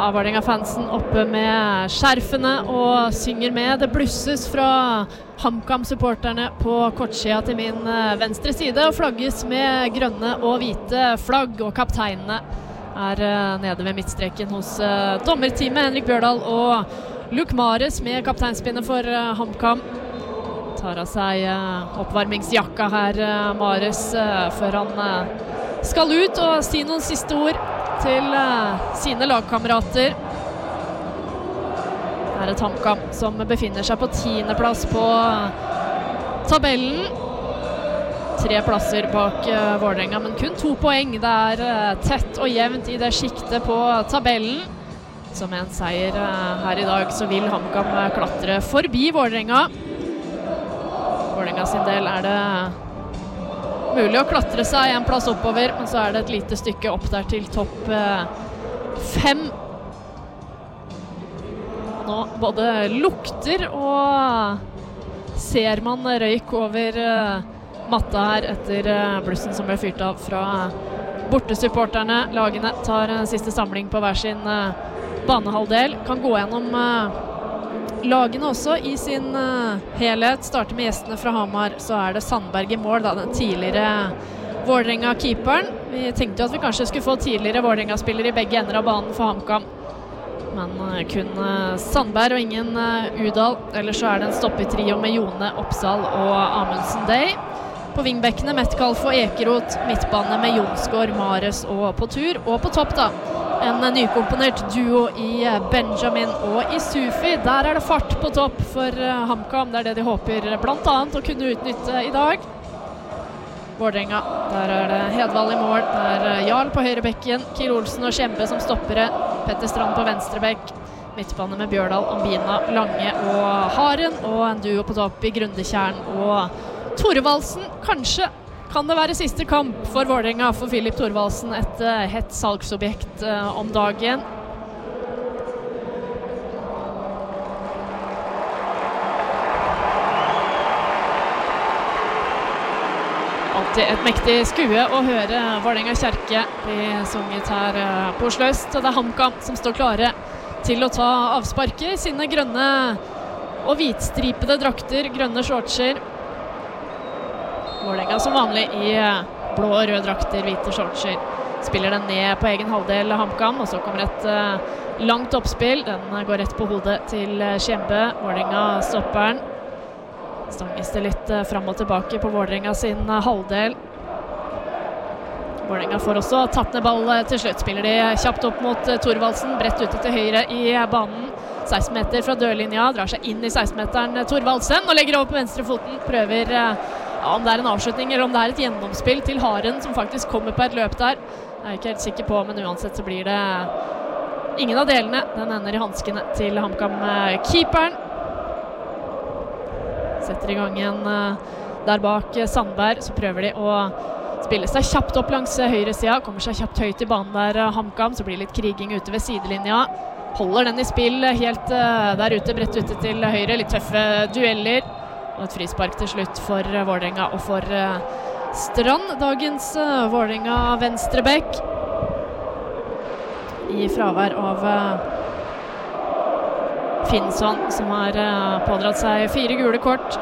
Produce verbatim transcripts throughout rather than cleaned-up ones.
av Vålerenga-fansen oppe med skjerfene og synger med. Det blusses fra HamKam-supporterne på kortsida til min venstre side og flagges med grønne og hvite flagg, og kapteinene er nede ved midtstreken hos dommerteamet. Henrik Bjørdal og Luke Mares med kapteinspinnet for HamKam. Tar av seg oppvarmingsjakka her, Mares, før han skal ut og si noen siste ord til sine lagkamerater. Det er et HamKam som befinner seg på tiende plass på tabellen. Tre plasser bak Vålerenga, men kun to poeng. Det er tett og jevnt i det skiktet på tabellen. Så med en seier her i dag så vil HamKam klatre forbi Vålerenga. Vålerenga sin del er det mulig å klatre seg en plass oppover, men så er det et lite stykke opp der til topp fem. Nå både lukter og ser man røyk over matta her etter blussen som ble fyrt av fra bortesupporterne. Lagene tar siste samling på hver sin banehalvdel. Kan gå gjennom lagene også i sin uh, helhet. Starter med gjestene fra Hamar, så er det Sandberg i mål, da, den tidligere Vålerenga-keeperen. Vi tenkte jo at vi kanskje skulle få tidligere Vålerenga-spillere i begge ender av banen for HamKam. Men uh, kun uh, Sandberg og ingen uh, Udal. Ellers så er det en stoppetrio med Jone, Oppsal og Amundsen Day. På vingbekkene Metcalf og Ekeroth, midtbane med Jonsgaard, Mares og på tur. Og på topp da, en nykomponert duo i Benjamin og Isufi. Der er det fart på topp for HamKam. Det er det de håper blant annet å kunne utnytte i dag. Vålerenga, der er det Hedvald i mål. Der er Jarl på høyrebekken, Kiel Olsen og Kjempe som stoppere. Petter Strand på venstrebekk. Midtbane med Bjørdal, Ambina, Lange og Haren. Og en duo på topp i Grundekjern og Thorvaldsen. Kanskje kan det være siste kamp for Vålerenga for Filip Thorvaldsen, et uh, hett salgsobjekt uh, om dagen. Alltid et mektig skue å høre Vålerenga kjerke bli sunget her uh, på Oslo Øst. Og det er HamKam som står klare til å ta avsparket i sine grønne og hvitstripede drakter, grønne shortser. Vålerenga som vanlig i blå og røde drakter, hvite shortser. Spiller den ned på egen halvdel HamKam, og så kommer et uh, langt oppspill. Den går rett på hodet til Kjempe. Vålerenga stopper den. Stanges det litt uh, frem og tilbake på Vålerenga sin uh, halvdel. Vålerenga får også tatt ned ball uh, til slutt. Spiller de kjapt opp mot uh, Thorvaldsen, bredt ute til høyre i uh, banen. seksten meter fra dørlinja, drar seg inn i seksten-meteren uh, Thorvaldsen, og legger over på venstre foten. Prøver uh, Ja, om det er en avslutning eller om det er et gjennomspill til Haren som faktisk kommer på et løp der. Jeg er ikke helt sikker på, men uansett så blir det ingen av delene. Den ender i hanskene til HamKam-keeperen. Setter i gang en der bak Sandberg, så prøver de å spille seg kjapt opp langs høyre sida. Kommer seg kjapt høyt i banen der HamKam, så blir det litt kriging ute ved sidelinja. Holder den i spill helt der ute, bredt ute til høyre. Litt tøffe dueller. Og et frispark til slutt for Vålerenga og for uh, Strand. Dagens uh, Vålerenga venstrebekk. I fravær av uh, Finnsson, som har uh, pådratt seg fire gule kort.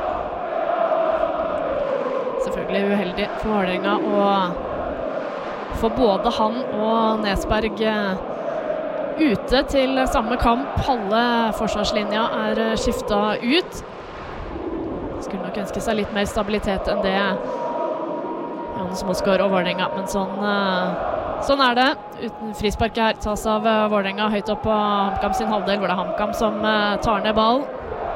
Selvfølgelig uheldig for Vålerenga å få både han og Nesberg uh, ute til samme kamp. Halve forsvarslinja er uh, skiftet ut. Skulle nok ønske seg litt mer stabilitet enn det Johannes Mosgaard og Vålerenga, men sånn, uh, sånn er det. Uten frisparket her tas av uh, Vålerenga høyt opp på HamKam sin halvdel, hvor det er HamKam som uh, tar ned ball.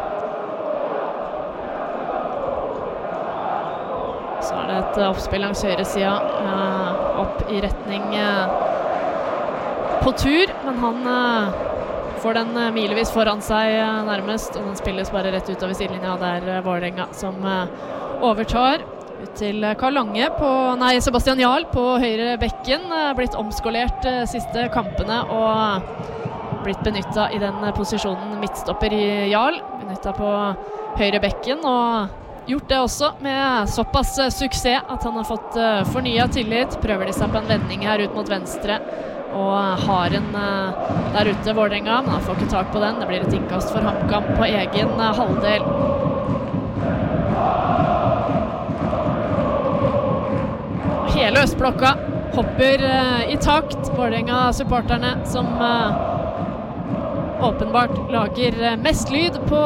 Så er det et uh, oppspill langs høyre sida, uh, opp i retning uh, på tur, men han uh, får den uh, milevis foran seg uh, nærmest, og den spilles bare rett utover sidelinja. Der uh, Vålerenga som uh, overtar. Ut til uh, Karl Lange på, nei, Sebastian Jarl på høyre bekken. Uh, blitt omskolert uh, siste kampene og uh, blitt benyttet i den uh, posisjonen midtstopper i Jarl. Benyttet på høyre bekken og gjort det også med såpass uh, suksess at han har fått uh, fornyet tillit. Prøver de seg på en vending her ut mot venstre. og har en der ute Vålerenga, men han får ikke tak på den. Det blir et innkast for HamKam på egen halvdel. Hele østblokka hopper i takt. Vålerenga-supporterne som åpenbart lager mest lyd på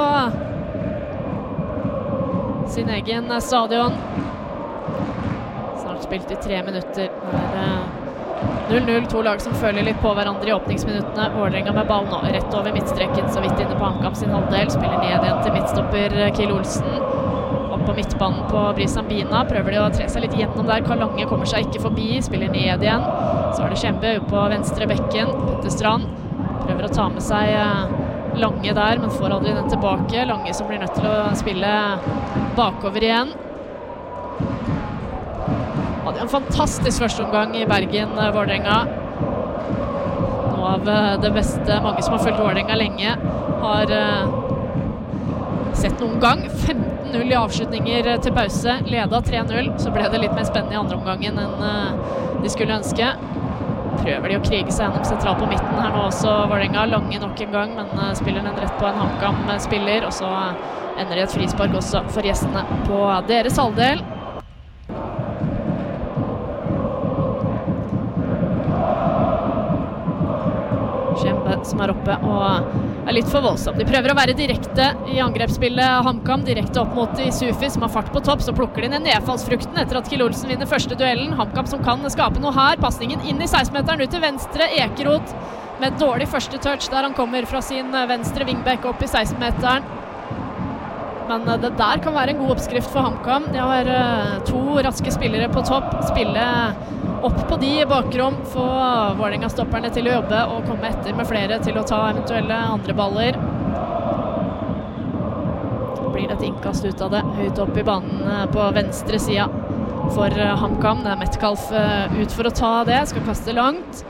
sin egen stadion. Snart spilt i tre minutter. Det er null null, to lag som føler litt på hverandre i åpningsminuttene. Vålerenga med ball nå, rett over midtstreken, så vidt inne på HamKam sin halvdel. Spiller ned igjen til midtstopper Kiel Olsen. Opp på midtbanen på Brisambina. Prøver de å tre seg litt gjennom der. Karl Lange kommer seg ikke forbi, spiller ned igjen. Så er det Kjempe opp på venstre bekken. Petter Strand prøver å ta med seg Lange der, men får aldri den tilbake. Lange som blir nødt til å spille bakover igjen. Hadde en fantastisk førsteomgang i Bergen, Vålerenga. Noe av det beste, mange som har følt Vålerenga lenge, har sett noen gang. femten null i avslutninger til pause, leda tre null, så ble det litt mer spennende i andre omgangen enn de skulle ønske. Prøver de å krige seg gjennom sentralt på midten her nå også, Vålerenga. Lange nok en gang, men spiller den rett på en HamKam-spiller, og så ender det et frispark også for gjestene på deres halvdel. Kjempe som er oppe og er litt for voldsom. De prøver å være direkte i angrepsspillet HamKam, direkte opp mot Isufi som har fart på topp, så plukker de ned nedfallsfrukten etter at Kiel Olsen vinner første duellen. HamKam som kan skape noe her, passningen inn i seksten-meteren ut til venstre, Ekeroth med et dårlig første touch der han kommer fra sin venstre wingback opp i seksten-meteren. Men det der kan være en god oppskrift for HamKam. De har to raske spillere på topp, spille opp på de i bakrom, få Vålerenga-stopperne til å jobbe og komme etter med flere til å ta eventuelle andre baller. Blir det et innkast ut av det, høyt opp i banen på venstre siden for HamKam. Det er Metcalf ut for å ta det, skal kaste langt.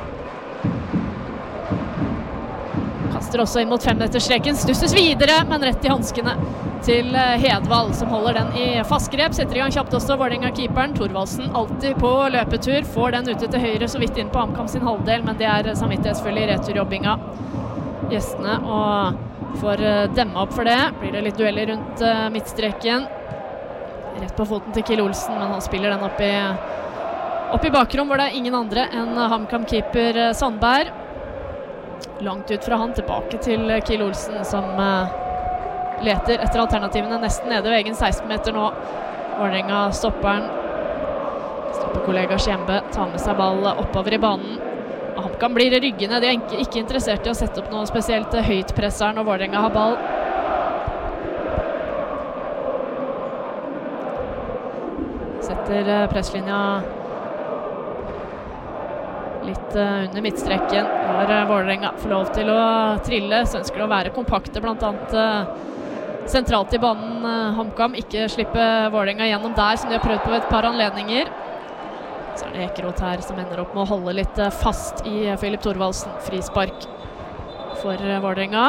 Kaster også inn mot femmeterstreken, stusses videre, men rett i hanskene til Hedvald, som holder den i fast grep. Setter i gang kjapt også Vålerenga-keeperen. Thorvaldsen alltid på løpetur, får den ute til høyre så vidt inn på HamKam sin halvdel, men det er samvittighetsfull i returjobbinga. Gjestene og får demme opp for det. Blir det litt dueller rundt midtstreken. Rett på foten til Kiel Olsen, men han spiller den opp i, opp i bakrom, hvor det er ingen andre enn HamKam-keeper Sandberg. Langt ut fra han, tilbake til Kiel Olsen, som uh, leter etter alternativene nesten nede ved egen seksten-meter nå. Vålerenga stopperen. Stoppekollega Kjembe tar med seg ball oppover i banen. Og HamKam blir ryggende. De er ikke, ikke interessert i å sette opp noe spesielt høyt presser når Vålerenga har ball. Setter uh, presslinja litt uh, under midtstreken. Har uh, Vålerenga får lov til å trille, så ønsker det å være kompakte, blant annet uh, sentralt i banen. uh, HamKam ikke slippe Vålerenga gjennom der, som de har prøvd på et par anledninger. Så er det Ekeroth her som ender opp med å holde litt uh, fast i uh, Filip Thorvaldsen. Frispark for uh, Vålerenga.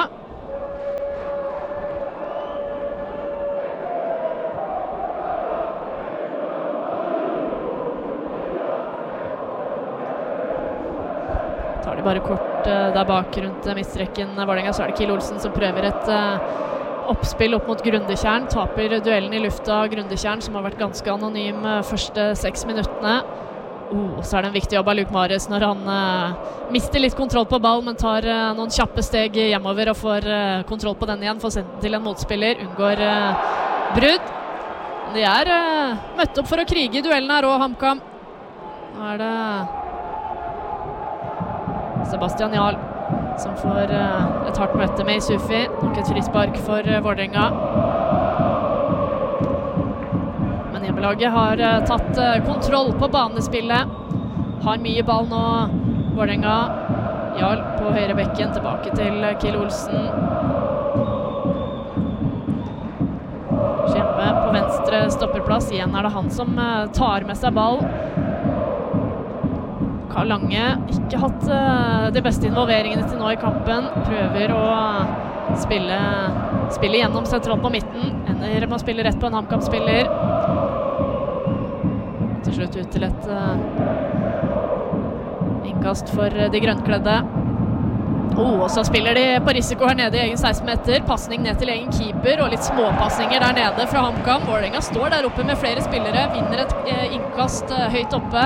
Bare kort uh, der bak rundt uh, midtstreken Vålerenga, så er det Kiel Olsen som prøver et uh, oppspill opp mot Grundekjern, taper duellen i lufta. Grundekjern som har vært ganske anonym uh, første seks minuttene. Oh, så er det en viktig jobb av Luke Mares når han uh, mister litt kontroll på ball, men tar uh, noen kjappe steg hjemover og får uh, kontroll på den igjen, får sendt den til en motspiller, unngår uh, brudd. De er uh, møtt opp for å krige i duellen her og HamKam. Nå er det Sebastian Jarl som får uh, et hardt møte med Isufi. Nok et frispark for uh, Vålerenga. Men hjemmelaget har uh, tatt uh, kontroll på banespillet. Har mye ball nå, Vålerenga. Jarl på høyre bekken, tilbake til uh, Kiel Olsen. Kjempe på venstre stopperplass. Igjen er det han som uh, tar med seg ball. Karl Lange ikke hatt uh, de beste involveringene til nå i kampen. Prøver å uh, spille, spille gjennom sentralt på midten. Ender med å spille rett på en HamKam-spiller. Til slutt ut til et uh, Innkast for de grønnkledde. Oh, og så spiller de på risiko her nede i egen seksten meter. Passning ned til egen keeper og litt småpassninger der nede fra HamKam. Vålerenga står der oppe med flere spillere, vinner et eh, innkast eh, høyt oppe.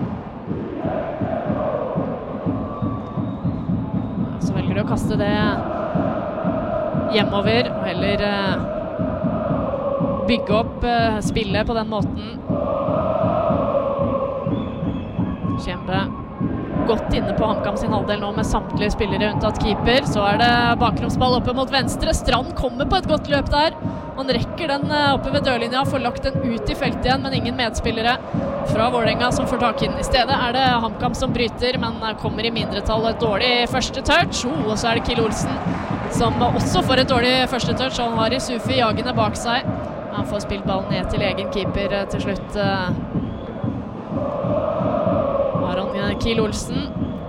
Så velger de å kaste det hjemover og heller eh, bygge opp eh, spillet på den måten. Kjempe godt inne på HamKam sin halvdel nå med samtlige spillere unntatt keeper. Så er det bakromsball oppe mot venstre. Strand kommer på et godt løp der. Han rekker den oppe ved dørlinja, får lagt den ut i feltet igjen, men ingen medspillere fra Vålerenga som får tak i den. I stedet er det HamKam som bryter, men kommer i mindretall. Et dårlig første touch. Oh, og så er det Kiel Olsen som også får et dårlig første touch. Han har Isufi jagende bak seg. Han får spilt ballen ned til egen keeper til slutt. Kiel Olsen.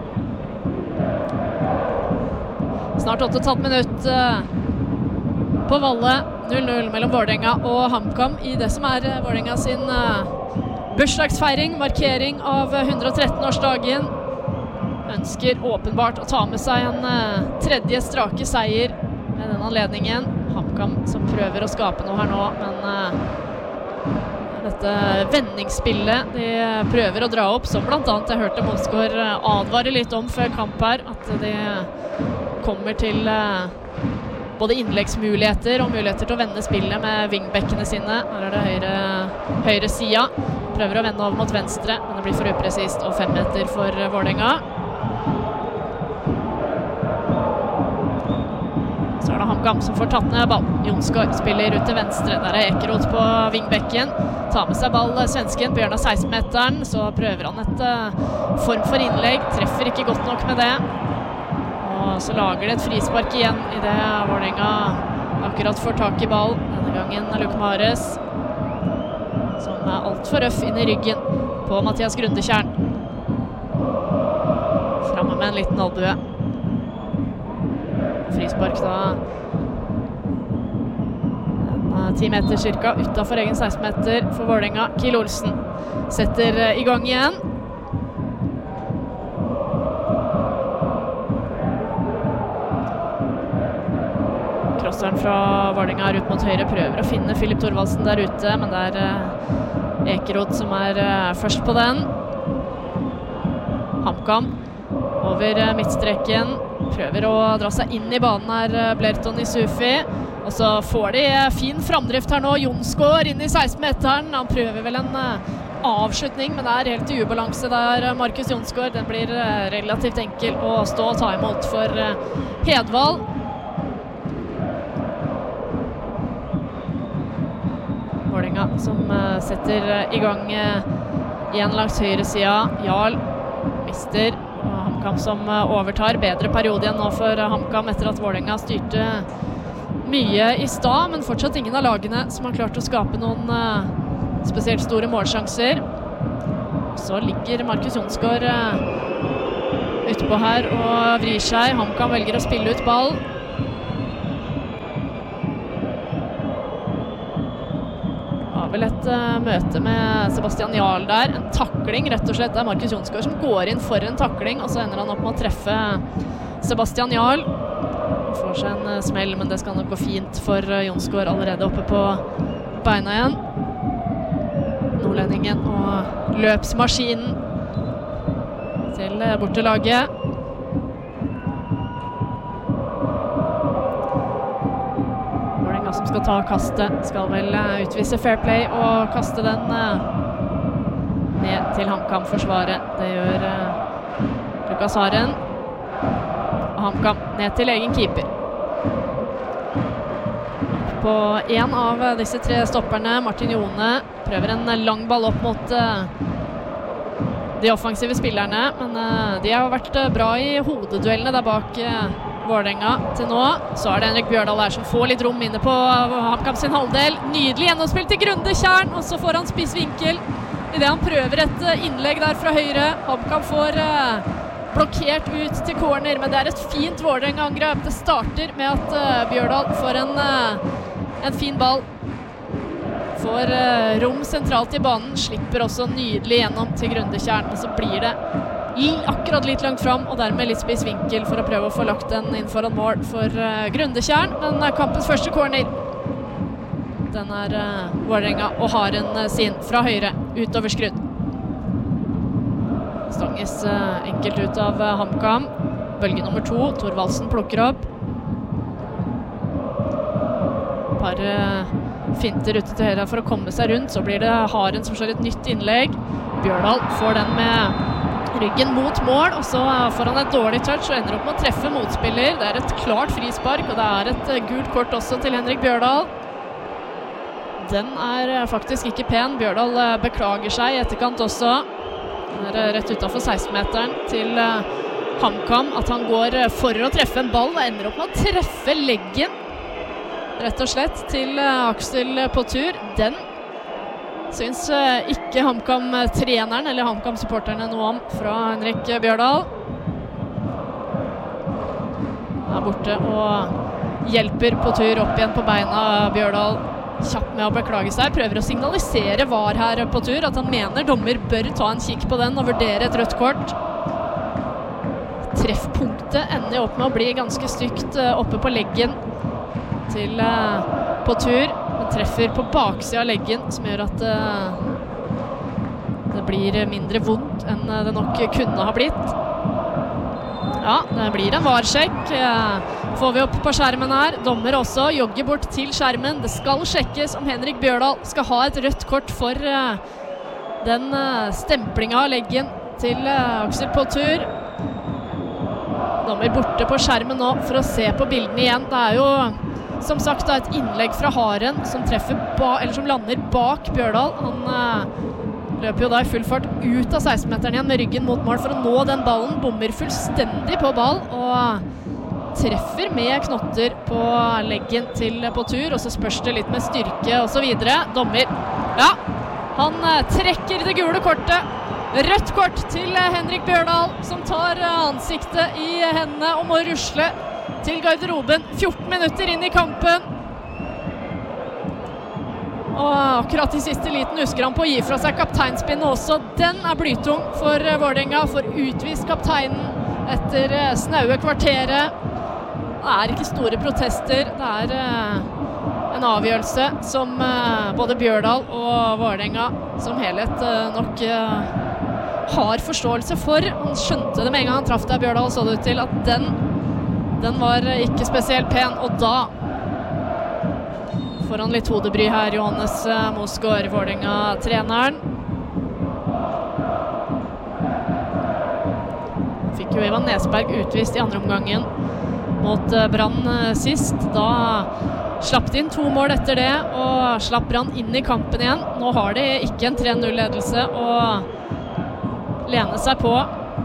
Snart åtte og et halvt minutt på Valle. null null mellom Vålerenga og HamKam i det som er Vålerenga sin bursdagsfeiring, markering av hundre og tretten-årsdagen. Ønsker åpenbart å ta med seg en tredje strake seier med den anledningen. HamKam som prøver å skape noe her nå, men dette vendingsspillet de prøver å dra opp, som blant annet jeg hørte Mosgaard advare litt om før kamp her, at de kommer til både innleggsmuligheter og muligheter til å vende spillet med wingbackene sine. Her er det høyre, høyre sida. Prøver å vende over mot venstre, men det blir for upresist og fem meter for Vålerenga. Så er det HamKam som får tatt ned ball. Jonsgaard spiller ut til venstre. Der er Ekeroth på wingbacken. Tar med seg ball svensken på hjørnet av seksten-meteren. Så prøver han et uh, form for innlegg. Treffer ikke godt nok med det. Og så lager det et frispark igjen i det Vålerenga akkurat får tak i ball. Denne gangen er Luke Mares, som er alt for røff inn i ryggen på Mathias Grundekjern. Framme med en liten albue. Frispark da ti meter cirka utenfor egen seksten meter for Vålerenga. Kiel Olsen setter i gang igjen. Crosseren fra Vålerenga er ut mot høyre, prøver å finne Filip Thorvaldsen der ute, men det er Ekeroth som er først på den. HamKam over midtstreken. Prøver å dra seg inn i banen her, Blerton Isufi. Og så får de fin framdrift her nå. Jonsgaard inn i seksten-meteren. Han prøver vel en avslutning, men det er helt i ubalanse der, Markus Jonsgaard. Den blir relativt enkel å stå og ta imot for Hedvald. Vålerenga som setter i gang igjen langs høyre sida. Jarl mister. HamKam som overtar. Bedre periode igjen nå for HamKam etter at Vålerenga styrte mye i stad, men fortsatt ingen av lagene som har klart å skape noen uh, spesielt store målsjanser. Så ligger Markus Jonsgaard uh, utpå her og vrir seg. HamKam velger å spille ut ball. Har vel et uh, møte med Sebastian Jarl der. En takling, rett og slett. Det er Markus Jonsgaard som går inn for en takling, og så ender han opp med å treffe Sebastian Jarl. Får seg en smell, men det skal nok gå fint for Jonsgaard allerede oppe på beina igjen. Nordlendingen og løpsmaskinen til bortelaget. Vålerenga som skal ta kastet, skal vel utvise fair play og kaste den ned til HamKam-forsvaret. Det gjør Lukas Haren. HamKam ned til egen keeper. På en av disse tre stopperne, Martin Jone, prøver en lang ball opp mot uh, de offensive spillerne, men uh, de har vært uh, bra i hodeduellene der bak uh, Vålerenga til nå. Så er det Henrik Bjørdal her som får litt rom inne på uh, HamKam sin halvdel. Nydelig gjennomspill til Grundekjern, og så får han spiss vinkel i det han prøver et uh, innlegg der fra høyre. HamKam får uh, blokkert ut til corner, men det er et fint Vålerenga-angrep. Det starter med at uh, Bjørdal får en, uh, en fin ball. Får uh, rom sentralt i banen, slipper også nydelig gjennom til Grundekjern, og så blir det akkurat litt langt fram, og dermed litt spiss vinkel for å prøve å få lagt den inn foran mål for uh, Grundekjern. Men uh, kampens første corner, den er uh, Vålerenga og har en uh, sin fra høyre, utover skrudd. Stanges uh, enkelt ut av uh, HamKam. Bølge nummer to, Thorvaldsen plukker opp. Par uh, finter ute til høyre for å komme seg rundt, så blir det Haren som slår et nytt innlegg. Bjørdal får den med ryggen mot mål, og så får han et dårlig touch og ender opp med å treffe motspiller. Det er et klart frispark, og det er et uh, gult kort også til Henrik Bjørdal. Den er uh, faktisk ikke pen. Bjørdal uh, beklager seg i etterkant også. Den er uh, rett utenfor seksten-meteren til uh, HamKam, at han går uh, for å treffe en ball og ender opp med å treffe leggen, rett og slett, til uh, Aksel på tur. Den syns uh, ikke HamKam-treneren eller HamKam-supporterne noe om fra Henrik Bjørdal. Han er borte og hjelper på tur opp igjen på beina. Bjørdal kjapp med å beklage seg, prøver å signalisere var her på tur, at han mener dommer bør ta en kikk på den og vurdere et rødt kort. Treffpunktet ender opp med å bli ganske stygt uh, oppe på leggen til uh, på tur. Treffer på baksiden av leggen, som gjør at uh, det blir mindre vondt enn det nok kunne ha blitt. Ja, det blir en varsjekk. Uh, får vi opp på skjermen her. Dommer også jogger bort til skjermen. Det skal sjekkes om Henrik Bjørdal skal ha et rødt kort for uh, den uh, stemplingen av leggen til uh, Aksel på tur. Dommer borte på skjermen nå for å se på bildene igjen. Det er jo som sagt da et innlegg fra Haren som treffer ba, eller som lander bak Bjørdal. Han eh, løper jo da i full fart ut av seksten-meteren igjen med ryggen mot mål for å nå den ballen. Bommer fullstendig på ball og treffer med knotter på leggen til på tur. Og så spørs det litt med styrke og så videre. Dommer, ja, han eh, trekker det gule kortet. Rødt kort til eh, Henrik Bjørdal, som tar eh, ansiktet i hendene og må rusle til garderoben, fjorten minutter inn i kampen. Og akkurat i siste liten husker han på å gi fra seg kapteinspinnet også. Den er blytung for Vålerenga, for utvist kapteinen etter snaue kvarteret. Det er ikke store protester. Det er en avgjørelse som både Bjørdal og Vålerenga som helhet nok har forståelse for. Han skjønte det med en gang han traff der, Bjørdal, så det ut til at den Den var ikke spesielt pen, og da får han litt hodebry her, Johannes Mosgaard, Vålerenga-treneren. Fikk jo Ivan Nesberg utvist i andre omgangen mot Brann sist. Da slapp de inn to mål etter det, og slapp Brann inn i kampen igjen. Nå har de ikke en tre null-ledelse å lene seg på.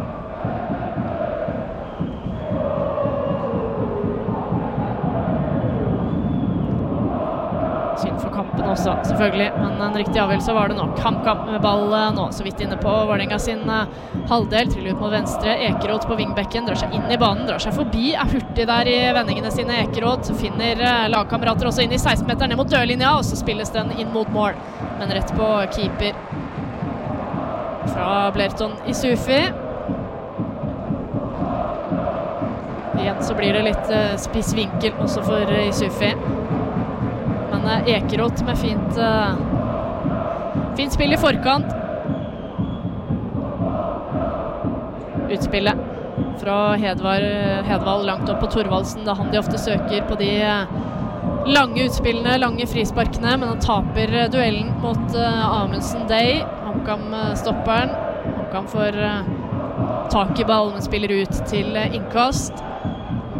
Synd for kampen også, selvfølgelig, men en riktig avgjørelse var det nok. HamKam med ball nå, så vidt inne på Vålerenga sin uh, halvdel, triller ut mot venstre. Ekeroth på vingbekken, drar seg inn i banen, drar seg forbi, er hurtig der i vendingene sine. Ekeroth finner uh, lagkamerater også inn i seksten-meteren ned mot dørlinja, og så spilles den inn mot mål, men rett på keeper fra Blerton Isufi. Igjen så blir det litt uh, spiss vinkel også for uh, Isufi. Men Ekeroth med fint, uh, fint spill i forkant. Utspillet fra Hedvald, Hedvald langt opp på Thorvaldsen. Det er han de ofte søker på de uh, lange utspillene, lange frisparkene, men han taper uh, duellen mot uh, Amundsen Day. HamKam-stopperen. HamKam får uh, tak i ballen, men spiller ut til uh, innkast.